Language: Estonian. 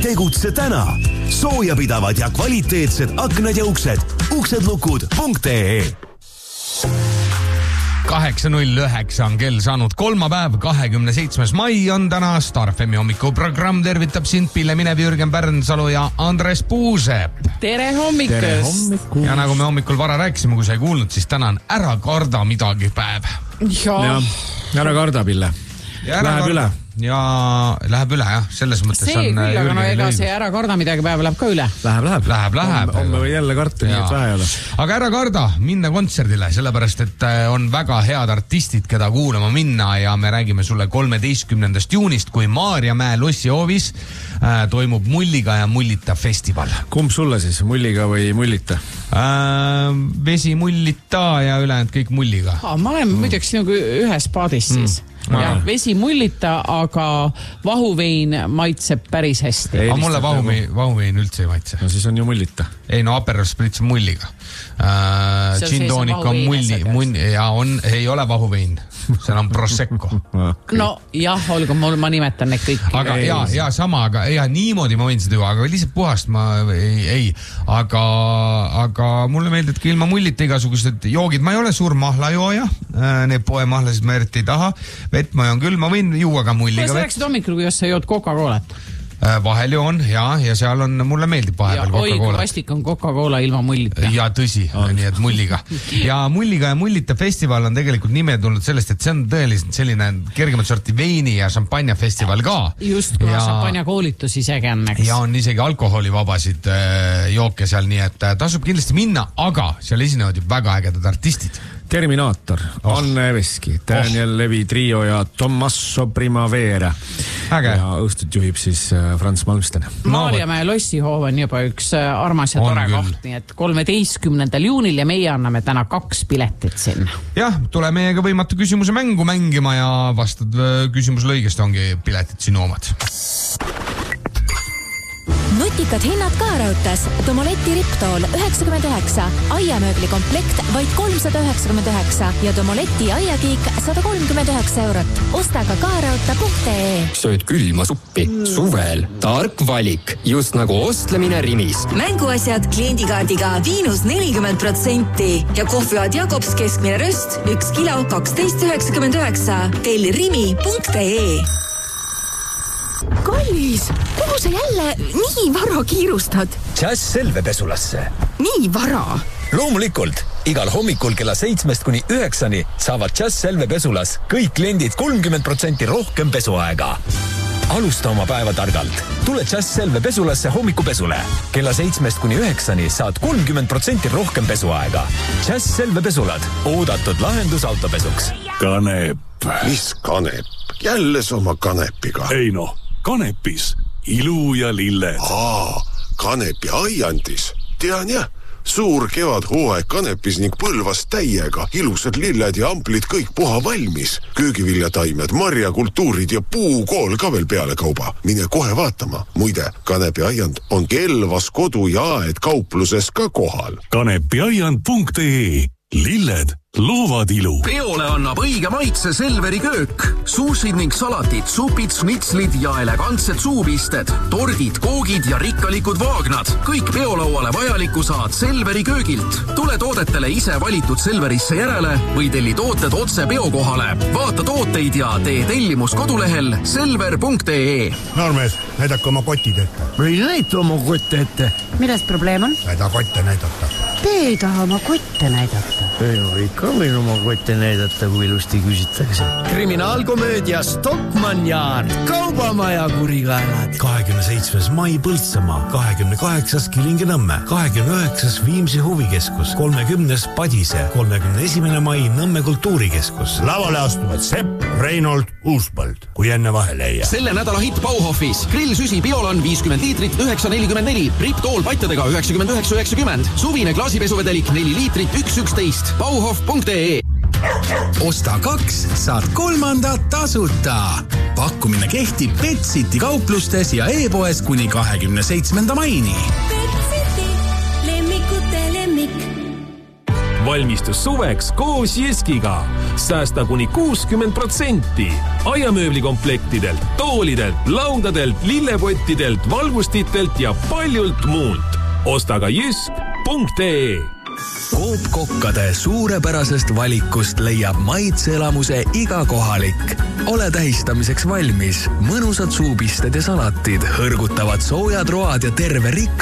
Tegutse täna. Soojapidavad ja kvaliteetsed aknad ja uksed. uksedlukud.ee 8.09 on kell saanud kolmapäev, 27. mai on täna. Star FM hommikuprogramm tervitab sind Pille Minev, Jürgen Pärnsalu ja Andres Puusepp. Tere hommikust! Ja nagu me hommikul vara rääkisime, kui sa ei kuulnud, siis täna on ära karda midagi päev. Ja, ära karda, Pille. Läheb üle. Ja läheb üle, jah. Selles mõttes see on... küll, aga no ega see ära karda midagi päev läheb ka üle. Läheb. Homme või jälle karta, nii et vähe ei ole. Aga ära karda minna kontserdile, sellepärast et on väga head artistid, keda kuulama minna ja me räägime sulle 13. juunist, kui Maarjamäe lossihoovis toimub Mulliga ja Mullita festival. Kumb sulle siis, Mulliga või Mullita? Vesi Mullita ja ülejäänud kõik Mulliga. Ma olen muideks nagu ühes paadis siis. Ja, vesi Mullita, aga vahuvein maitseb päris hästi. Aga mulle vahuvein üldse ei maitse. No siis on ju Mullita. Ei, no Aperol Spritz on Mulliga. Gin-toonika on mulli ja ei ole vahuvein. See on Prosecco. No jah, olgu, ma nimetan need kõik. Aga ja sama, aga ja niimoodi ma võin seda ju, aga lihtsalt puhast ma ei. Aga mulle meeldibki ilma Mullita igasugused joogid. Ma ei ole suur mahlajooja. Need poemahlasid ma eriti ei taha. Vett ma joon küll, ma võin juua ka Mulliga vett. Sa rääksid hommikul, kuidas sa jood Coca-Colat? Vahel joon, ja seal on, mulle meeldib vahepeal Coca-Cola. Oi, vastik on Coca-Cola ilma Mullita. Ja tõsi, nii et Mulliga. Ja Mulliga ja Mullita festival on tegelikult nime tulnud sellest, et see on tõeliselt selline kergemat sorti veini ja šampanja festival ka. Just, kui šampanja koolitus isegi on, eks. Ja on isegi alkoholivabasid jooke seal, nii et tasub kindlasti minna, aga seal esinevad ju väga ägedad artistid. Terminaator, Anne Veski, Daniel Levi trio ja Tommaso Primavera. Äge. Ja õhtut juhib siis Frans Malmsten. Maarjamäe lossihoov on juba üks armas ja tore koht, nii et 13. juunil ja meie anname täna 2 piletit sinna. Jah, tule meiega võimatu küsimuse mängu mängima ja vastad küsimusele õigesti, ongi piletit sinu omad. Nutikad hinnad ka raudtes. Domoleti Riptool 99, aiamööbli komplekt vaid 399 ja Domoleti aiakiik 139 €. Osta ka kaarauta.ee. Sööd külma suppi suvel. Tark valik, just nagu ostlemine Rimis. Mänguasjad kliendikaardiga -40% ja kohviaad Jakobs keskmine röst 1 kilo 12,99. Telli rimi.ee. Kallis, kuhu sa jälle nii vara kiirustad? Jazz Selve pesulasse. Nii vara? Loomulikult, igal hommikul kella 7 kuni 9 saavad Jazz Selve pesulas kõik kliendid 30% rohkem pesuaega. Alusta oma päeva targalt. Tule Jazz Selve pesulasse hommikupesule. Kella 7 kuni 9 saad 30% rohkem pesuaega. Jazz Selve pesulad. Oodatud lahendus autopesuks. Kanep. Mis kanep? Jälle oma kanepiga. Ei no, kanepis. Ilu ja lilled. Kanepi aiandis. Tean jah. Suur kevadhooaeg kanepis ning Põlvas täiega. Ilusad lilled ja amplid kõik puha valmis. Köögiviljataimed, marjakultuurid ja puukool ka veel peale kauba. Mine kohe vaatama. Muide, kanepi aiand on Kelvas kodu ja aed kaupluses ka kohal. Kanepiaiand.ee. Lilled loovad ilu. Peole annab õige maitse Selveri köök. Suusid ning salatid, supid, snitslid ja elegantsed suupisted, tordid, koogid ja rikkalikud vaagnad. Kõik peolauale vajalikku saad Selveri köögilt. Tule toodetele ise valitud Selverisse järele või telli tooted otse peokohale. Vaata tooteid ja tee tellimus kodulehel selver.ee. Noormees, näidake oma kotid ette. Või näita oma kotte ette. Milles probleem on? Näida kotte näidata. Te ei taha oma kotte näidata. Ei ikka võin oma kotte näidata, kui ilusti küsitakse. Kriminaalkomöödia Stockmann Yard. Kaubamaja kurikaelad. 27. mai Põltsamaa, 28. Kilingi-Nõmme, 29. Viimsi huvikeskus, 30. Padise, 31. mai Nõmme kultuurikeskus. Lavale astuvad Sepp, Reinold, Uuspõld, kui enne vahele ei jää. Selle nädala hitt Bauhofis. Grillsüsi Biolan 50 liitrit 9,44. Riptool patjadega 99,90. Suvine klaasipesuvedelik 4 liitrit 1,11. Bauhof.ee. Osta 2, saad 3 tasuta. Pakkumine kehtib Petsiti kauplustes ja e-poes kuni 27. maini. Petsiti, lemmikute lemmik. Valmistu suveks koos Jyskiga. Säästa kuni 60%. Aiamööblikomplektidelt, toolidelt, laudadelt, lillepottidelt, valgustitelt ja paljult muult. Osta ka jysk.ee. Coop Kokkade suurepärasest valikust leiab maitseelamuse iga kohalik. Ole tähistamiseks valmis. Mõnusad suupisted ja salatid, hõrgutavad soojad road ja terve rikk